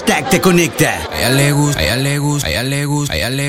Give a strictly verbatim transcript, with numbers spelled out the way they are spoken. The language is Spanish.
hashtag te conecta. A ella le gusta, a ella le gusta, a ella le gusta, a ella le